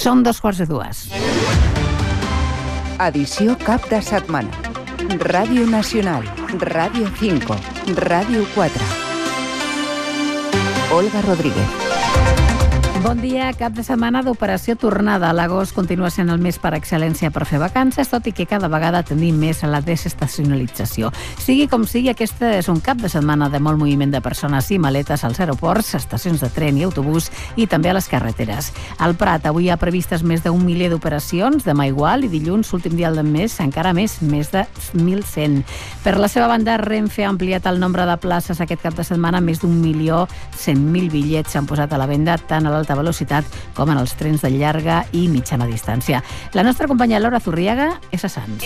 Són 2:15. Edició cap de setmana. Ràdio Nacional, Ràdio 5, Ràdio 4. Olga Rodríguez. Bon dia. Cap de setmana d'operació tornada. L'agost continua sent el mes per excel·lència per fer vacances, tot i que cada vegada tendim més a la desestacionalització. Sigui com sigui, aquest és un cap de setmana de molt moviment de persones i maletes als aeroports, estacions de tren i autobús i també a les carreteres. Al Prat avui hi ha previstes més d'1 miler d'operacions, demà igual, i dilluns, últim dia del mes, encara més de 1.100. Per la seva banda, Renfe ha ampliat el nombre de places aquest cap de setmana. Més d'1.100.000 bitllets s'han posat a la venda tant a l'alta velocitat com en els trens de llarga i mitjana distància. La nostra companya Laura Zurriaga és a Sants.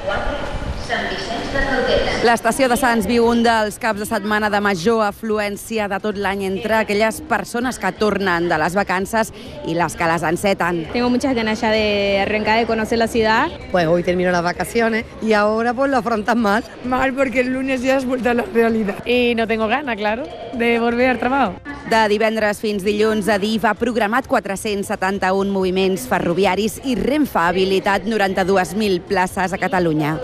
L'estació de Sants viu un dels caps de setmana de major afluència de tot l'any entre aquelles persones que tornen de les vacances i les que les enceten. Tengo muchas ganas ya de arrancar, de conocer la ciudad. Pues hoy termino las vacaciones y ahora pues lo afrontas mal. Mal porque el lunes ya has vuelto a la realidad. Y no tengo ganas, claro, de volver al trabajo. De divendres fins dilluns, Adif ha programat 471 moviments ferroviaris i Renfe ha habilitat 92.000 places a Catalunya.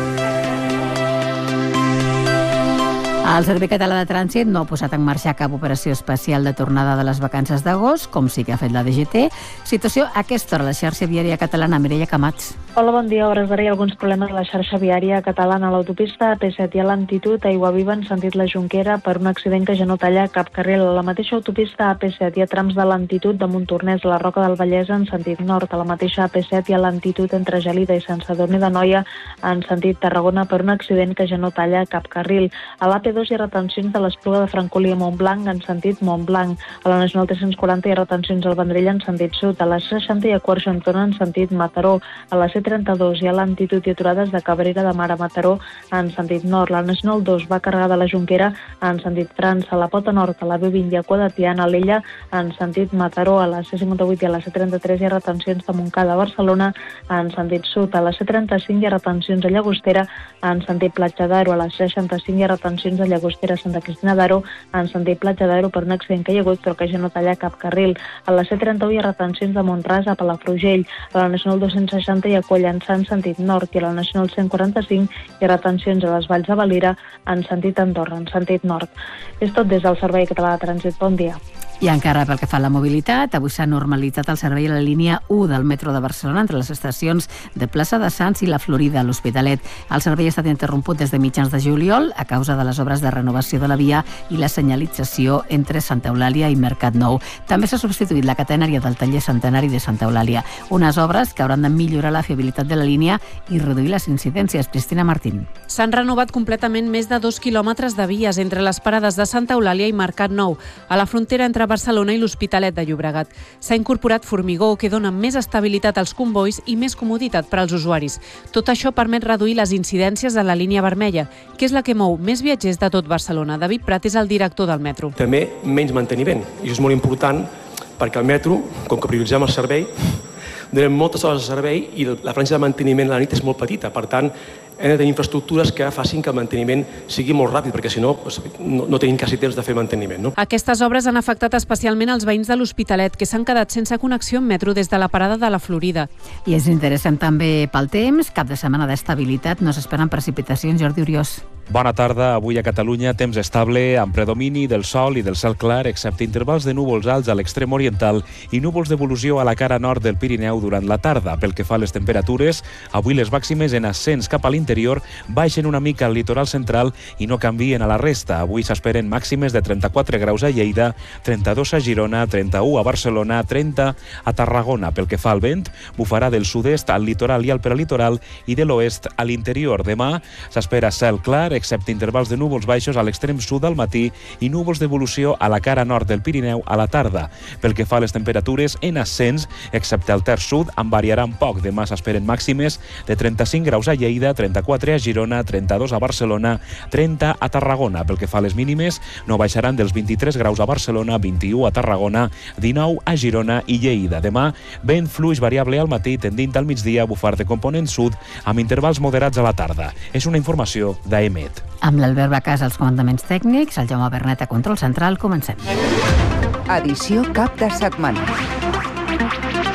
El Servei Català de Trànsit no ha posat en marxa cap operació especial de tornada de les vacances d'agost, com sí que ha fet la DGT. Situació a aquesta hora a la xarxa viària catalana. Mireia Camats. Hola, bon dia. A hores d'ara hi ha alguns problemes a la xarxa viària catalana. A l'autopista AP7 hi ha lentitud a Aiguaviva en sentit la Jonquera per un accident que ja no talla cap carril. A la mateixa autopista AP7 hi ha trams de lentitud de Montornès a la Roca del Vallès en sentit nord. A la mateixa AP7 hi ha lentitud entre Gelida i Sant Sadurní d'Anoia en sentit Tarragona per un accident que ja no talla cap carril. A l'AP2 hi ha retencions de l'Espluga de Francolí a Montblanc en sentit Montblanc. A la Nacional 340 hi ha retencions al Vendrell en sentit sud. A la 60 hi ha Querxontona en sentit Mataró. A la C32 hi ha lentitud i aturades de Cabrera de Mar a Mataró en sentit nord. La Nacional 2 va carregar de la Jonquera en sentit França. A la Pota Nord, a la B20 hi ha Cua de Tiana, a l'Ella en sentit Mataró. A la C58 i a la C33 hi ha retencions de Montcada a Barcelona en sentit sud. A la C35 hi ha retencions a Llagostera en sentit Platja d'Aro. A la C65 hi ha retencions a Llagostera a Santa Cristina d'Aro en sentit Platja d'Aro per un accident que hi ha hagut però que ja no talla cap carril. A la C31 hi ha retencions de Mont-ras a Palafrugell. A la Nacional 260 hi ha Collançà en sentit nord i a la Nacional 145 hi ha retencions a les Valls de Valira en sentit Andorra, en sentit nord. És tot des del Servei Català de Trànsit. Bon dia. I encara pel que fa a la mobilitat, avui s'ha normalitzat el servei a la línia 1 del metro de Barcelona entre les estacions de Plaça de Sants i la Florida a l'Hospitalet. El servei ha estat interromput des de mitjans de juliol a causa de les obres de renovació de la via i la senyalització entre Santa Eulàlia i Mercat Nou. També s'ha substituït la catenària del taller centenari de Santa Eulàlia, unes obres que hauran de millorar la fiabilitat de la línia i reduir les incidències. Cristina Martín. S'han renovat completament més de 2 quilòmetres de vies entre les parades de Santa Eulàlia i Mercat Nou, a la frontera entre Barcelona i l'Hospitalet de Llobregat. S'ha incorporat formigó que dona més estabilitat als convois i més comoditat per als usuaris. Tot això permet reduir les incidències a la línia vermella, que és la que mou més viatgers de tot Barcelona. David Prat és el director del metro. També menys manteniment, i això és molt important perquè el metro, com que prioritzem el servei, donem moltes hores de servei i la franja de manteniment a la nit és molt petita. Per tant, hem de tenir infraestructures que facin que el manteniment sigui molt ràpid, perquè si no, no tenim quasi temps de fer manteniment. No? Aquestes obres han afectat especialment els veïns de l'Hospitalet, que s'han quedat sense connexió amb metro des de la parada de la Florida. I és interessant també pel temps. Cap de setmana d'estabilitat, no s'esperen precipitacions. Jordi Oriós. Bona tarda. Avui a Catalunya temps estable amb predomini del sol i del cel clar, excepte intervals de núvols alts a l'extrem oriental i núvols d'evolució a la cara nord del Pirineu durant la tarda. Pel que fa a les temperatures, avui les màximes en ascens cap a l'interior baixen una mica al litoral central i no canvien a la resta. Avui s'esperen màximes de 34 graus a Lleida, 32 a Girona, 31 a Barcelona, 30 a Tarragona. Pel que fa al vent, bufarà del sud-est al litoral i al prelitoral i de l'oest a l'interior. Demà s'espera cel clar, excepte intervals de núvols baixos a l'extrem sud al matí i núvols d'evolució a la cara nord del Pirineu a la tarda. Pel que fa a les temperatures, en ascens, excepte al terç sud, en variaran poc. Demà s'esperen màximes de 35 graus a Lleida, 34 a Girona, 32 a Barcelona, 30 a Tarragona. Pel que fa a les mínimes, no baixaran dels 23 graus a Barcelona, 21 a Tarragona, 19 a Girona i Lleida. Demà, vent fluix variable al matí, tendint al migdia a bufar de component sud, amb intervals moderats a la tarda. És una informació d'AEMET. Amb l'Albert Bacàs als comandaments tècnics, el Jaume Bernet a control central, comencem. Edició cap de setmana.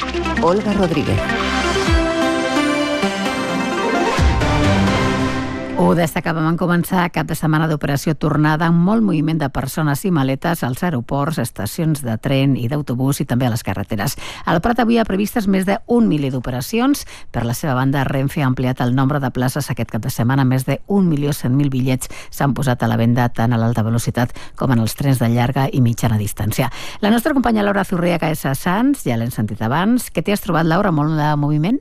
Olga Rodríguez. Ho destacàvem en començar cap de setmana d'operació tornada amb molt moviment de persones i maletes als aeroports, estacions de tren i d'autobús i també a les carreteres. El Prat avui ha previstes més de 1 milió d'operacions. Per la seva banda, Renfe ha ampliat el nombre de places aquest cap de setmana. Més de 1.100.000 bitllets s'han posat a la venda tant a l'alta velocitat com en els trens de llarga i mitjana distància. La nostra companya Laura Zurria, que és a Sants, ja l'hem sentit abans. Què t'hi has trobat, Laura? Molt de moviment?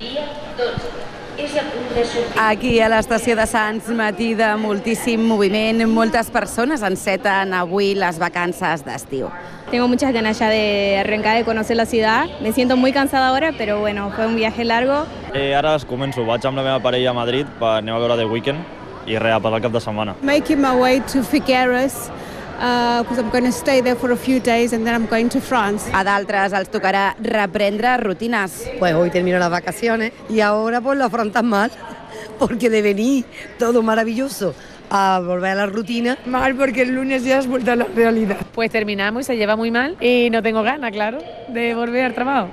Aquí a l'estació de Sants, matí de moltíssim moviment. Moltes persones enceten avui les vacances d'estiu. Tengo muchas ganas ya de arrancar, de conocer la ciudad. Me siento muy cansada ahora, pero bueno, fue un viaje largo. Ara començo, vaig amb la meva parella a Madrid, anem a veure The Weeknd i res, a passar el cap de setmana. Making my way to Figueres, because I'm going to stay there for a few days and then I'm going to France. A d'altres els tocarà reprendre rutines. Pues hoy termino las vacaciones y ahora pues lo afrontas mal, porque de venir todo maravilloso a volver a la rutina. Mal, porque el lunes ya has vuelto a la realidad. Pues terminamos y se lleva muy mal y no tengo ganas, claro, de volver al trabajo.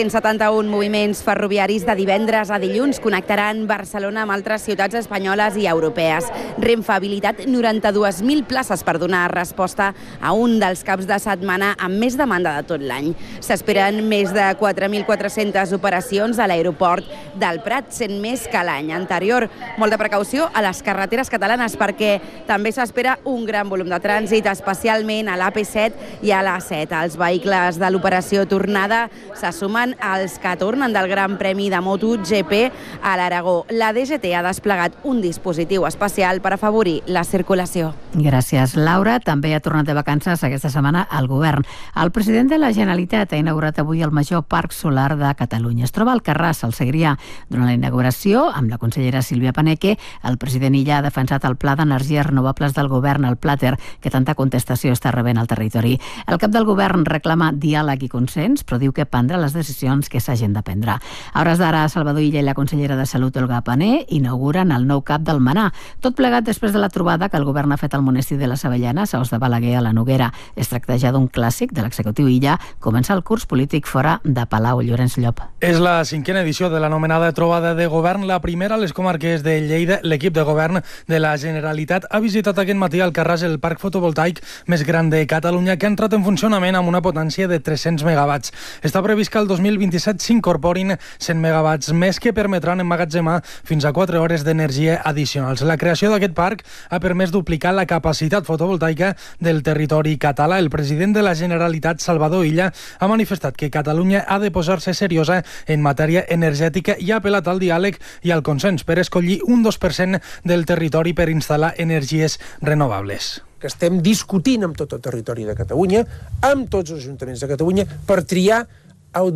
471 moviments ferroviaris de divendres a dilluns connectaran Barcelona amb altres ciutats espanyoles i europees. Renfe ha habilitat 92.000 places per donar resposta a un dels caps de setmana amb més demanda de tot l'any. S'esperen més de 4.400 operacions a l'aeroport del Prat, sent més que l'any anterior. Molta precaució a les carreteres catalanes, perquè també s'espera un gran volum de trànsit, especialment a l'AP7 i a l'A7. Els vehicles de l'operació tornada se sumen als que tornen del Gran Premi de MotoGP a l'Aragó. La DGT ha desplegat un dispositiu especial per afavorir la circulació. Gràcies, Laura. També ha tornat de vacances aquesta setmana al govern. El president de la Generalitat ha inaugurat avui el major parc solar de Catalunya. Es troba al Carràs, al Segrià. Durant la inauguració, amb la consellera Sílvia Paneque, el president Illa ha defensat el Pla d'Energies Renovables del govern, el Plater, que tanta contestació està rebent al territori. El cap del govern reclama diàleg i consens, però diu que prendrà les decisions que s'hagin de prendre. A hores d'ara, Salvador Illa i la consellera de Salut, Olga Pané, inauguren el nou cap del Manà. Tot plegat després de la trobada que el govern ha fet al monestir de les Avellanes, a Os de Balaguer, a la Noguera. Es tracta ja d'un clàssic de l'executiu Illa, comença el curs polític fora de Palau. Llorenç Llop. És la 5a edició de l'anomenada trobada de govern, la primera a les comarques de Lleida. L'equip de govern de la Generalitat ha visitat aquest matí al Carràs el parc fotovoltaic més gran de Catalunya, que ha entrat en funcionament amb una potència de 300 megawatts. Està previst que el 2027 s'incorporin 100 megawatts més que permetran emmagatzemar fins a 4 hores d'energia addicionals. La creació d'aquest parc ha permès duplicar la capacitat fotovoltaica del territori català. El president de la Generalitat, Salvador Illa, ha manifestat que Catalunya ha de posar-se seriosa en matèria energètica i ha apel·lat al diàleg i al consens per escollir un 2% del territori per instal·lar energies renovables. Que estem discutint amb tot el territori de Catalunya, amb tots els ajuntaments de Catalunya, per triar el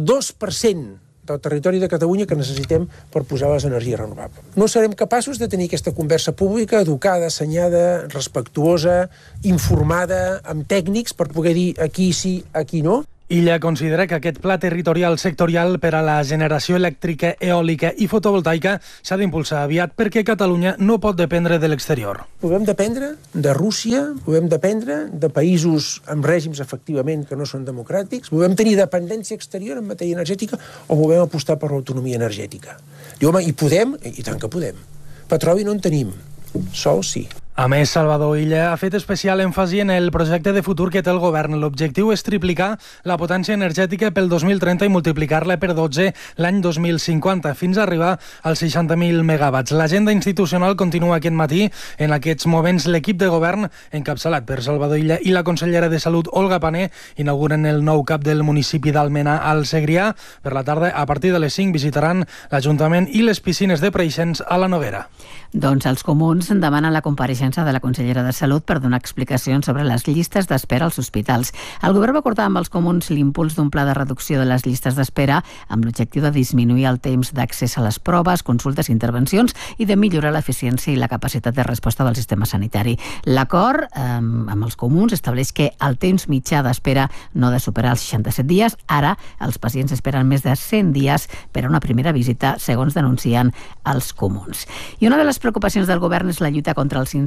2% del territori de Catalunya que necessitem per posar les energies renovables. No serem capaços de tenir aquesta conversa pública educada, assenyada, respectuosa, informada, amb tècnics, per poder dir aquí sí, aquí no. Illa considera que aquest pla territorial sectorial per a la generació elèctrica, eòlica i fotovoltaica s'ha d'impulsar aviat perquè Catalunya no pot dependre de l'exterior. Podem dependre de Rússia, podem dependre de països amb règims efectivament que no són democràtics, podem tenir dependència exterior en matèria energètica o podem apostar per l'autonomia energètica. Diu, home, i podem? I tant que podem. Petroli no en tenim, sol sí. A més, Salvador Illa ha fet especial èmfasi en el projecte de futur que té el govern. L'objectiu és triplicar la potència energètica pel 2030 i multiplicar-la per 12 l'any 2050, fins a arribar als 60.000 megawatts. L'agenda institucional continua aquest matí. En aquests moments, l'equip de govern, encapçalat per Salvador Illa i la consellera de Salut, Olga Pané, inauguren el nou cap del municipi d'Almenar al Segrià. Per la tarda, a partir de les 5, visitaran l'Ajuntament i les piscines de Preixens a la Noguera. Doncs els comuns demanen la compareixença de la consellera de Salut per donar explicacions sobre les llistes d'espera als hospitals. El govern va acordar amb els comuns l'impuls d'un pla de reducció de les llistes d'espera amb l'objectiu de disminuir el temps d'accés a les proves, consultes i intervencions i de millorar l'eficiència i la capacitat de resposta del sistema sanitari. L'acord amb els comuns estableix que el temps mitjà d'espera no ha de superar els 67 dies. Ara els pacients esperen més de 100 dies per a una primera visita, segons denuncien els comuns. I una de les preocupacions del govern és la lluita contra els incendis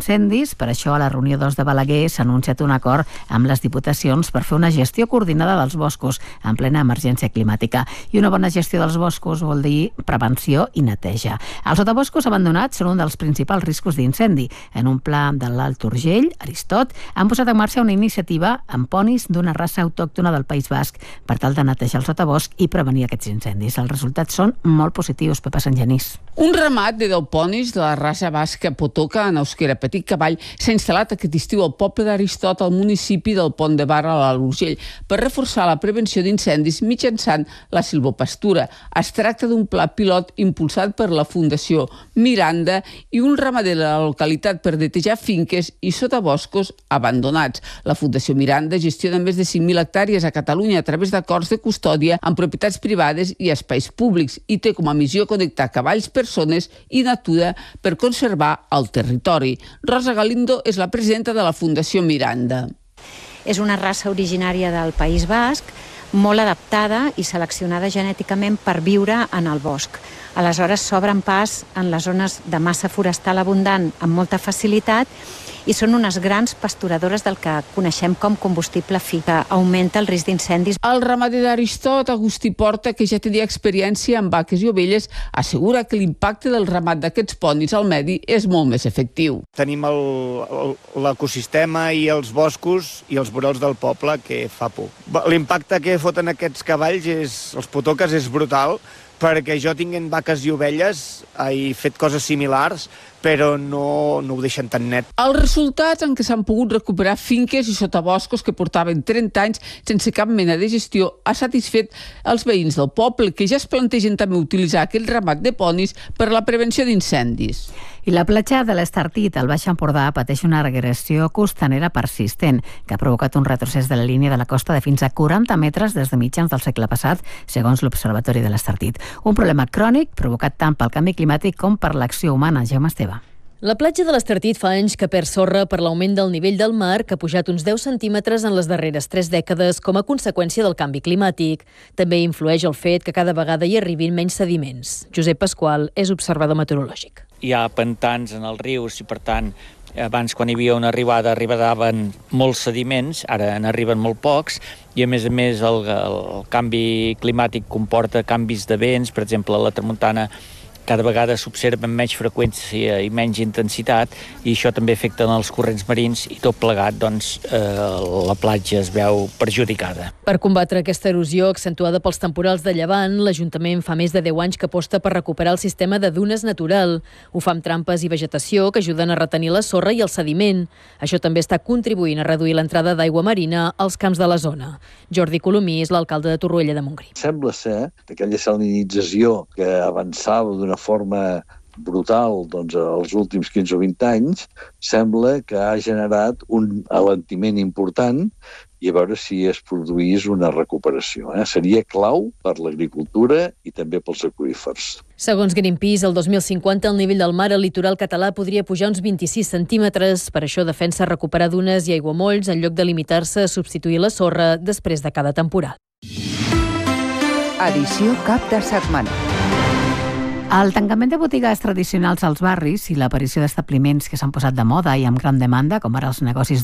d'incendis. Per això, a la reunió 2 de Balaguer s'ha anunciat un acord amb les diputacions per fer una gestió coordinada dels boscos en plena emergència climàtica. I una bona gestió dels boscos vol dir prevenció i neteja. Els sotaboscos abandonats són un dels principals riscos d'incendi. En un pla de l'Alt Urgell, Aristot, han posat en marxa una iniciativa amb ponis d'una raça autòctona del País Basc per tal de netejar el sotabosc i prevenir aquests incendis. Els resultats són molt positius, Pepa Sant Genís. Un ramat de 10 ponis de la raça basca Potoca, en euskera Petit Cavall, s'ha instal·lat aquest estiu al poble d'Aristot, al municipi del Pont de Bar a l'Alt Urgell, per reforçar la prevenció d'incendis mitjançant la silvopastura. Es tracta d'un pla pilot impulsat per la Fundació Miranda i un ramader de la localitat per netejar finques i sotaboscos abandonats. La Fundació Miranda gestiona més de 5.000 hectàrees a Catalunya a través d'acords de custòdia amb propietats privades i espais públics i té com a missió connectar cavalls, persones i natura per conservar el territori. Rosa Galindo és la presidenta de la Fundació Miranda. És una raça originària del País Basc, molt adaptada i seleccionada genèticament per viure en el bosc. Aleshores s'obren pas en les zones de massa forestal abundant amb molta facilitat i són unes grans pasturadores del que coneixem com combustible fi, que augmenta el risc d'incendis. El ramader d'Aristot, Agustí Porta, que ja tenia experiència amb vaques i ovelles, assegura que l'impacte del ramat d'aquests ponis al medi és molt més efectiu. Tenim l'ecosistema i els boscos i els vorerols del poble, que fa por. L'impacte que foten aquests cavalls, els potoques, és brutal, perquè jo tinguent vaques i ovelles he fet coses similars, però no ho deixen tan net. Els resultats en què s'han pogut recuperar finques i sotaboscos que portaven 30 anys sense cap mena de gestió ha satisfet els veïns del poble, que ja es plantegen també utilitzar aquest ramat de ponis per la prevenció d'incendis. I la platja de l'Estartit, al Baix Empordà, pateix una regressió costanera persistent que ha provocat un retrocés de la línia de la costa de fins a 40 metres des de mitjans del segle passat, segons l'Observatori de l'Estartit. Un problema crònic provocat tant pel canvi climàtic com per l'acció humana. Jaume Esteve. La platja de l'Estartit fa anys que perd sorra per l'augment del nivell del mar, que ha pujat uns 10 centímetres en les darreres 3 dècades com a conseqüència del canvi climàtic. També influeix el fet que cada vegada hi arribin menys sediments. Josep Pasqual és observador meteorològic. Hi ha pantans en els rius i, per tant, abans quan hi havia una arribada arribaven molts sediments, ara n'arriben molt pocs, i a més el canvi climàtic comporta canvis de vents. Per exemple, a la tramuntana cada vegada s'observa amb menys freqüència i menys intensitat, i això també afecta els corrents marins, i tot plegat, doncs, la platja es veu perjudicada. Per combatre aquesta erosió accentuada pels temporals de llevant, l'Ajuntament fa més de 10 anys que aposta per recuperar el sistema de dunes natural. Ho fa amb trampes i vegetació que ajuden a retenir la sorra i el sediment. Això també està contribuint a reduir l'entrada d'aigua marina als camps de la zona. Jordi Colomí és l'alcalde de Torroella de Montgrí. Sembla ser que aquella salinització que avançava d'una forma brutal els últims 15 o 20 anys, sembla que ha generat un alentiment important, i a veure si es produís una recuperació. Seria clau per l'agricultura i també pels aqüífers. Segons Greenpeace, el 2050 el nivell del mar al litoral català podria pujar uns 26 centímetres. Per això defensa recuperar dunes i aiguamolls en lloc de limitar-se a substituir la sorra després de cada temporal. Edició cap de setmana. El tancament de botigues tradicionals als barris i l'aparició d'establiments que s'han posat de moda i amb gran demanda, com ara els negocis